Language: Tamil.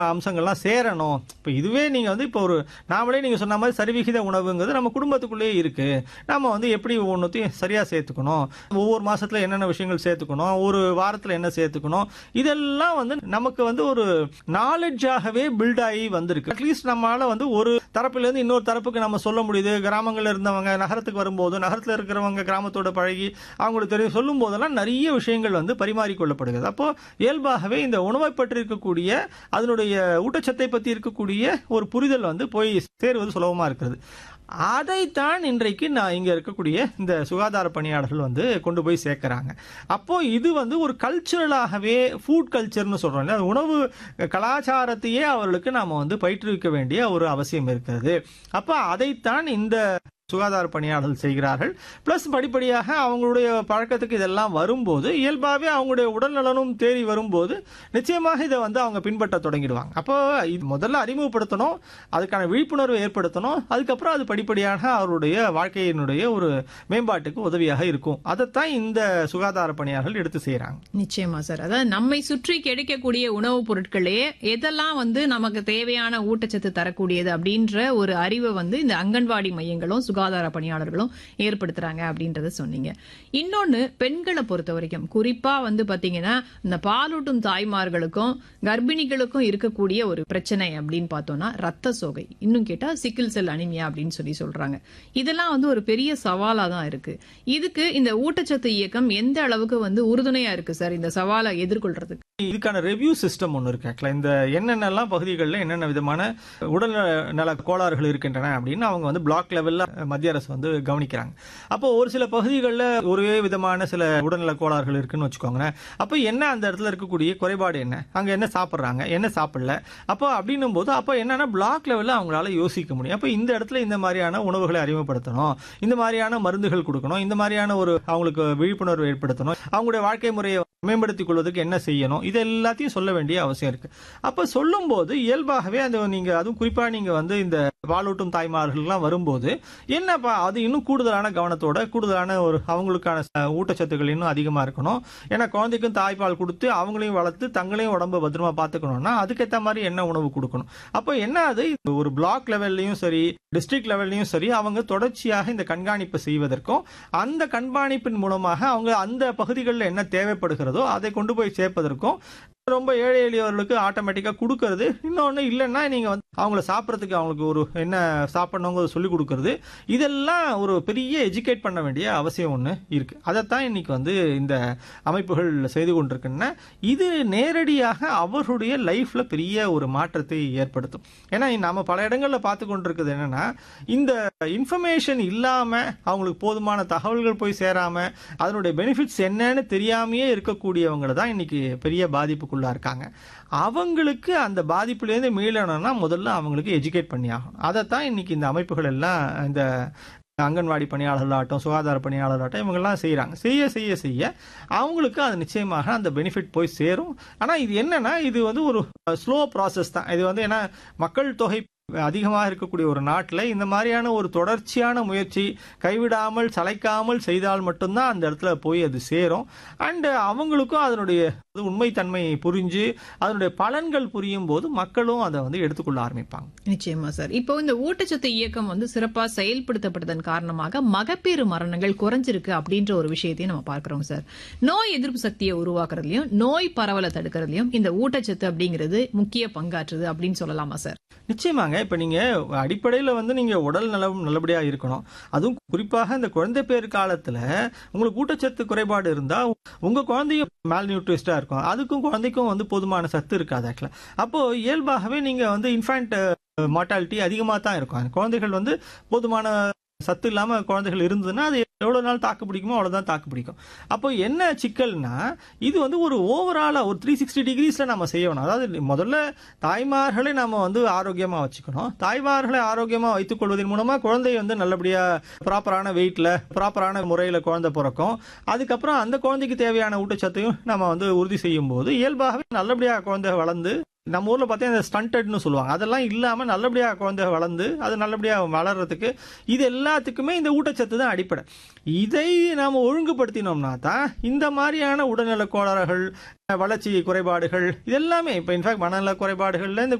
அம்சங்கள்லாம் சேரணும். இப்ப இதுவே நீங்க வந்து இப்போ ஒரு நாமளே நீங்க சொன்ன மாதிரி சரிவிகித உணவுங்கிறது நம்ம குடும்பத்துக்குள்ளேயே இருக்கு. நாம வந்து எப்படி ஒவ்வொன்றையும் சரியா சேர்த்துக்கணும், ஒவ்வொரு மாசத்துல என்னென்ன விஷயங்கள் சேர்த்துக்கணும், ஒரு வாரத்துல என்ன சேர்த்துக்கணும், இதெல்லாம் வந்து நமக்கு வந்து ஒரு நாலேஜாகவே பில்ட் ஆகி வந்திருக்கு. அட்லீஸ்ட் நம்மளால வந்து ஒரு தரப்புல இருந்து இன்னொரு தரப்புக்கு நம்ம சொல்ல முடியுது. கிராமங்கள்ல இருந்தவங்க நகரத்துக்கு வரும்போது, நகரத்துல இருக்கிறவங்க கிராமத்தோட பழகி அவங்களுக்கு தெரியும் சொல்லும் போதெல்லாம் நிறைய விஷயங்கள் வந்து பரிமாறிக்கொள்ளப்படுகிறது. அப்போ இயல்பாகவே இந்த உணவை பற்றி இருக்கக்கூடிய அதனுடைய ஊட்டச்சத்தை பத்தி இருக்கக்கூடிய ஒரு புரிதல் வந்து போய் சேருவது சுலபமா இருக்கிறது. அதைத்தான் இன்றைக்கு நான் இங்க இருக்கக்கூடிய இந்த சுகாதார பணியாளர்கள் வந்து கொண்டு போய் சேர்க்கிறாங்க. அப்போ இது வந்து ஒரு கல்ச்சரலாகவே ஃபுட் கல்ச்சர்னு சொல்றோம் இல்லையா, உணவு கலாச்சாரத்தையே அவர்களுக்கு நாம வந்து பயிற்றுவிக்க வேண்டிய ஒரு அவசியம் இருக்கிறது. அப்ப அதைத்தான் இந்த சுகாதார பணியாளர்கள் செய்கிறார்கள். பிளஸ் படிப்படியாக அவங்களுடைய பழக்கத்துக்கு இதெல்லாம் வரும்போது இயல்பாகவே அவங்களுடைய உடல் நலனும் தேறி வரும்போது நிச்சயமாக இதை வந்து அவங்க பின்பற்ற தொடங்கிடுவாங்க. அப்போ இது முதல்ல அறிமுகப்படுத்தணும், அதுக்கான விழிப்புணர்வை ஏற்படுத்தணும், அதுக்கப்புறம் அது படிப்படியாக அவருடைய வாழ்க்கையினுடைய ஒரு மேம்பாட்டுக்கு உதவியாக இருக்கும். அதைத்தான் இந்த சுகாதார பணியாளர்கள் எடுத்து செய்யறாங்க. நிச்சயமா சார். அதாவது நம்மை சுற்றி கிடைக்கக்கூடிய உணவுப் பொருட்களே எதெல்லாம் வந்து நமக்கு தேவையான ஊட்டச்சத்து தரக்கூடியது அப்படின்ற ஒரு அறிவை வந்து இந்த அங்கன்வாடி மையங்களும் சுகாதார பணியாளர்களும் ஏற்படுத்துறாங்க அப்படின்றத சொன்னீங்க. இன்னொன்னு, பெண்களை பொறுத்த வரைக்கும் குறிப்பா வந்து பாத்தீங்கன்னா இந்த பாலூட்டும் தாய்மார்களுக்கும் கர்ப்பிணிகளுக்கும் இருக்கக்கூடிய ஒரு பிரச்சனை அப்படின்னு பார்த்தோம்னா ரத்த சோகை, இன்னும் கேட்டா சிக்கிள் செல் அனிமியா அப்படின்னு சொல்றாங்க. இதெல்லாம் வந்து ஒரு பெரிய சவாலா தான் இருக்கு. இதுக்கு இந்த ஊட்டச்சத்து இயக்கம் எந்த அளவுக்கு வந்து உறுதுணையா இருக்கு சார் இந்த சவாலை எதிர்கொள்றதுக்கு? இதுக்கான ரிவ்யூ சிஸ்டம் ஒன்று இருக்கு. இந்த என்னென்னலாம் பகுதிகளில் என்னென்ன விதமான உடல் நல கோளாறுகள் இருக்கின்றன அப்படின்னு அவங்க வந்து பிளாக் லெவல்ல மத்திய அரசு வந்து கவனிக்கிறாங்க. அப்போ ஒரு சில பகுதிகளில் ஒரே விதமான சில உடல்நல கோளாறுகள் இருக்குன்னு வச்சுக்கோங்களேன். அப்போ என்ன அந்த இடத்துல இருக்கக்கூடிய குறைபாடு என்ன, அங்க என்ன சாப்பிட்றாங்க, என்ன சாப்பிடல, அப்போ அப்படின்னும் போது அப்போ என்னன்னா பிளாக் லெவல்ல அவங்களால யோசிக்க முடியும். அப்போ இந்த இடத்துல இந்த மாதிரியான உணவுகளை அறிமுகப்படுத்தணும், இந்த மாதிரியான மருந்துகள் கொடுக்கணும், இந்த மாதிரியான ஒரு அவங்களுக்கு விழிப்புணர்வு ஏற்படுத்தணும், அவங்களுடைய வாழ்க்கை முறையை மேம்படுத்திக் கொள்வதற்கு என்ன செய்யணும், இது எல்லாத்தையும் சொல்ல வேண்டிய அவசியம் இருக்கு. அப்ப சொல்லும் போது இயல்பாகவே அந்த நீங்க அதுவும் குறிப்பா நீங்க வந்து இந்த பாலூட்டும் தாய்மார்கள்லாம் வரும்போது என்னப்பா அது இன்னும் கூடுதலான கவனத்தோட கூடுதலான ஒரு அவங்களுக்கான ஊட்டச்சத்துக்கள் இன்னும் அதிகமா இருக்கணும். ஏன்னா குழந்தைக்கும் தாய்ப்பால் கொடுத்து அவங்களையும் வளர்த்து தங்களையும் உடம்பு பத்திரமா பாத்துக்கணும்னா அதுக்கேற்ற மாதிரி என்ன உணவு கொடுக்கணும். அப்போ என்ன அது ஒரு பிளாக் லெவல்லையும் சரி டிஸ்ட்ரிக்ட் லெவல்லையும் சரி அவங்க தொடர்ச்சியாக இந்த கண்காணிப்பு செய்வதற்கும் அந்த கண்காணிப்பின் மூலமாக அவங்க அந்த பகுதிகளில் என்ன தேவைப்படுகிறதோ அதை கொண்டு போய் சேர்ப்பதற்கும் ரொம்ப ஏழை எளியவர்களுக்கு ஆட்டோமேட்டிக்கா கொடுக்கறது. இன்னொன்னு இல்லைன்னா நீங்க வந்து அவங்கள சாப்பிட்றதுக்கு அவங்களுக்கு ஒரு என்ன சாப்பிடணுங்கிறத சொல்லி கொடுக்கறது, இதெல்லாம் ஒரு பெரிய எஜுகேட் பண்ண வேண்டிய அவசியம் ஒன்று இருக்கு. அதைத்தான் இன்னைக்கு வந்து இந்த அமைப்புகள் செய்து கொண்டிருக்குன்னா இது நேரடியாக அவர்களுடைய லைஃப்ல பெரிய ஒரு மாற்றத்தை ஏற்படுத்தும். ஏன்னா நம்ம பல இடங்கள்ல பார்த்து கொண்டிருக்கிறது என்னன்னா இந்த இன்ஃபர்மேஷன் இல்லாம அவங்களுக்கு போதுமான தகவல்கள் போய் சேராம அதனுடைய பெனிஃபிட்ஸ் என்னன்னு தெரியாமையே இருக்கக்கூடியவங்க தான் இன்னைக்கு பெரிய பாதிப்புக்குள்ள இருக்காங்க. அவங்களுக்கு அந்த பாதிப்புலேருந்து மீளணும்னா முதல்ல அவங்களுக்கு எஜுகேட் பண்ணி ஆகணும். அதைத்தான் இன்னைக்கு இந்த அமைப்புகள் எல்லாம் இந்த அங்கன்வாடி பணியாளர்களாகட்டும் சுகாதார பணியாளர்களாகட்டும் இவங்கெல்லாம் செய்யறாங்க. செய்ய செய்ய செய்ய அவங்களுக்கு அது நிச்சயமாக அந்த பெனிஃபிட் போய் சேரும். ஆனா இது என்னன்னா இது வந்து ஒரு ஸ்லோ ப்ராசஸ் தான். இது வந்து ஏன்னா மக்கள் தொகை அதிகமாக இருக்கக்கூடிய ஒரு நாட்டில் இந்த மாதிரியான ஒரு தொடர்ச்சியான முயற்சி கைவிடாமல் சளைக்காமல் செய்தால் மட்டும்தான் அந்த இடத்துல போய் அது சேரும். அண்ட் அவங்களுக்கும் அதனுடைய உண்மைத்தன்மை புரிஞ்சு அதனுடைய பலன்கள் புரியும் போது மக்களும் அதை வந்து எடுத்துக்கொள்ள ஆரம்பிப்பாங்க. நிச்சயமா சார். இப்போ இந்த ஊட்டச்சத்து இயக்கம் வந்து சிறப்பா செயல்படுத்தப்பட்டதன் காரணமாக மகப்பேறு மரணங்கள் குறைஞ்சிருக்கு அப்படின்ற ஒரு விஷயத்தையும் நம்ம பார்க்கிறோம் சார். நோய் எதிர்ப்பு சக்தியை உருவாக்குறதுலயும் நோய் பரவலை தடுக்கிறதுலயும் இந்த ஊட்டச்சத்து அப்படிங்கிறது முக்கிய பங்காற்றுது அப்படின்னு சொல்லலாமா சார்? நிச்சயமாங்க. இப்ப நீங்க அடிப்படையில வந்து நீங்க உடல் நலம் நல்லபடியா இருக்கணும். அதுவும் குறிப்பாக இந்த குழந்தை பேர் காலத்துல உங்களுக்கு ஊட்டச்சத்து குறைபாடு இருந்தா உங்க குழந்தையும் மேல் நியூட்ரிஸ்டா இருக்கும், அதுக்கும் குழந்தைக்கும் வந்து போதுமான சத்து இருக்காது ஆக்சுவலா. அப்போ இயல்பாகவே நீங்க வந்து இன்ஃபேன்ட் மார்டாலிட்டி அதிகமா தான் இருக்கும். குழந்தைகள் வந்து போதுமான சத்து இல்லாம குழந்தைகள் இருந்ததுன்னா அது எவ்வளவு நாள் தாக்கு பிடிக்குமோ அவ்வளவுதான் தாக்கு பிடிக்கும். அப்போ என்ன சிக்கல்னா இது வந்து ஒரு ஓவராலா ஒரு 360 டிகிரிஸ்ல நம்ம செய்யணும். அதாவது முதல்ல தாய்மார்களை நாம வந்து ஆரோக்கியமா வச்சுக்கணும். தாய்மார்களை ஆரோக்கியமா வைத்துக் கொள்வதன் மூலமா குழந்தை வந்து நல்லபடியா ப்ராப்பரான வெயிட்ல ப்ராப்பரான முறையில குழந்தை பிறக்கும். அதுக்கப்புறம் அந்த குழந்தைக்கு தேவையான ஊட்டச்சத்தையும் நம்ம வந்து உறுதி செய்யும் போது இயல்பாகவே நல்லபடியா குழந்தை வளர்ந்து நம்ம ஊர்ல பார்த்தீங்கன்னா ஸ்டண்டட்னு சொல்லுவாங்க, அதெல்லாம் இல்லாம நல்லபடியா குழந்தை வளர்ந்து அது நல்லபடியா வளர்றதுக்கு இது எல்லாத்துக்குமே இந்த ஊட்டச்சத்து தான் அடிப்படை. இதை நாம ஒழுங்குபடுத்தினோம்னா தான் இந்த மாதிரியான உடல்நல கோளாறுகள், வளர்ச்சி குறைபாடுகள், இது எல்லாமே இப்ப இன்ஃபேக்ட் மனநல குறைபாடுகள்ல இந்த